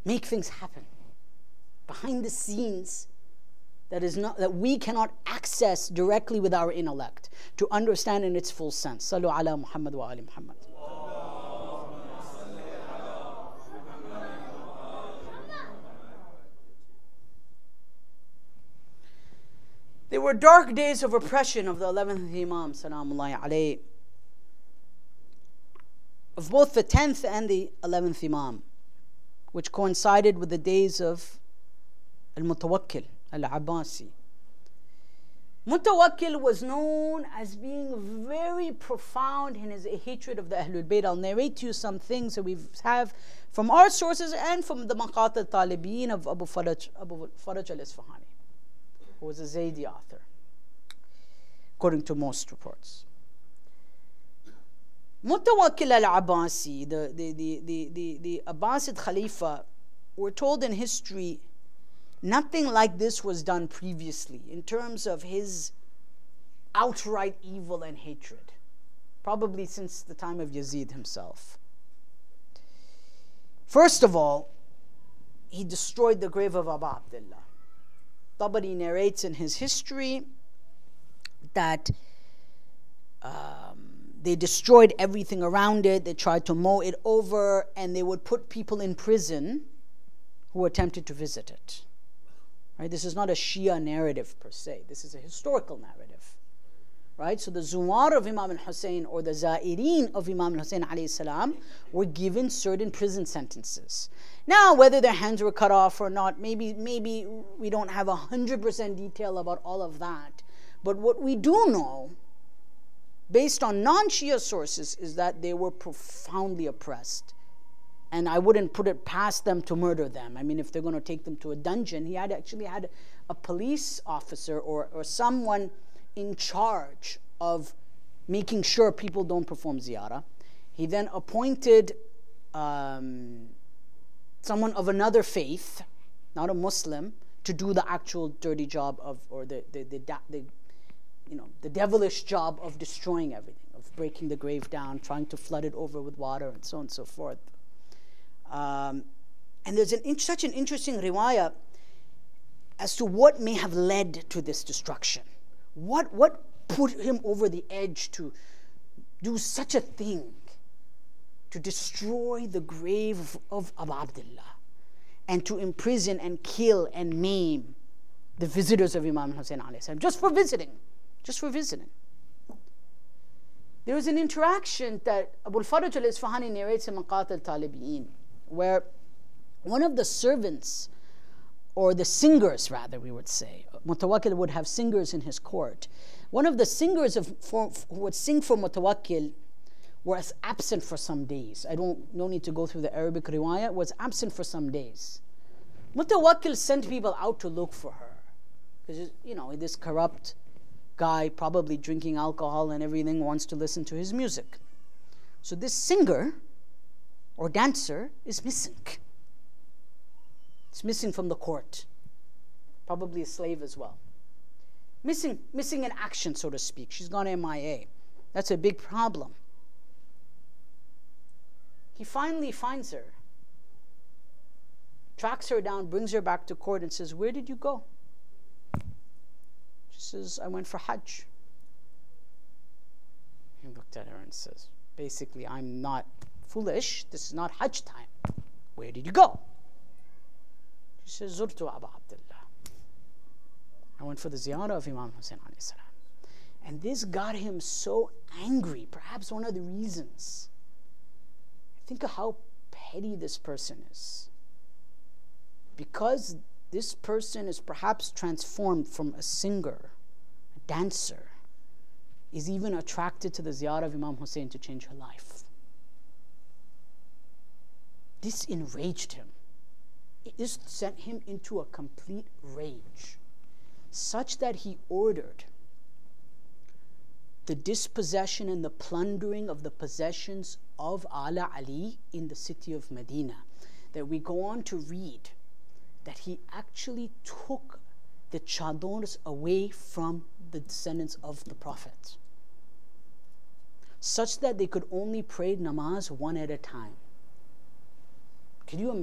make things happen behind the scenes that we cannot access directly with our intellect to understand in its full sense. Sallu ala Muhammad wa ali Muhammad. There were dark days of oppression of the 11th Imam, salamullahi alayhi, of both the 10th and the 11th Imam, which coincided with the days of Al-Mutawakkil, Al-Abbasi. Mutawakkil was known as being very profound in his hatred of the Ahlul Bayt. I'll narrate to you some things that we have from our sources and from the Maqat al-Talibin of Abu Faraj al-Isfahani, who was a Zaydi author, according to most reports. Mutawakkil al-Abbasi, the Abbasid Khalifa, we're told in history nothing like this was done previously in terms of his outright evil and hatred, probably since the time of Yazid himself. First of all, he destroyed the grave of Abu Abdullah. Tabari narrates in his history that they destroyed everything around it. They tried to mow it over, and they would put people in prison who attempted to visit it. Right? This is not a Shia narrative per se. This is a historical narrative. Right? So the Zuwar of Imam al-Hussein or the Za'irin of Imam al-Hussein alayhi salam were given certain prison sentences. Now, whether their hands were cut off or not, maybe we don't have 100% detail about all of that. But what we do know, based on non-Shia sources, is that they were profoundly oppressed. And I wouldn't put it past them to murder them. I mean, if they're going to take them to a dungeon, he actually had a police officer or someone in charge of making sure people don't perform ziyarah. He then appointed someone of another faith, not a Muslim, to do the actual dirty job or the devilish job of destroying everything, of breaking the grave down, trying to flood it over with water, and so on and so forth. And there's such an interesting riwayah as to what may have led to this destruction. What put him over the edge to do such a thing, to destroy the grave of Abu Abdullah, and to imprison and kill and maim the visitors of Imam Hussein alayhi salam, just for visiting. There was an interaction that Abu al-Faraj al-Isfahani narrates in Maqat al-Talibiyin, where one of the servants, or the singers rather, we would say, Mutawakkil would have singers in his court. One of the singers who would sing for Mutawakkil was absent for some days. No need to go through the Arabic riwayah, was absent for some days. Mutawakkil sent people out to look for her, because this corrupt guy, probably drinking alcohol and everything, wants to listen to his music. So this singer or dancer is missing. It's missing from the court. Probably a slave as well. Missing in action, so to speak. She's gone MIA. That's a big problem. He finally finds her, tracks her down, brings her back to court and says, "Where did you go?" She says, "I went for Hajj." He looked at her and says, basically, "I'm not foolish. This is not Hajj time. Where did you go?" She says, "Zurtu Abu Abdullah. I went for the ziyarah of Imam Hussein alayhi salam." And this got him so angry. Perhaps one of the reasons. Think of how petty this person is. Because this person is perhaps transformed from a singer, a dancer, is even attracted to the ziyarah of Imam Hussein to change her life. This enraged him. This sent him into a complete rage, such that he ordered the dispossession and the plundering of the possessions of Ala Ali in the city of Medina. That we go on to read that he actually took the chadors away from the descendants of the Prophet, such that they could only pray namaz one at a time. Can you imagine?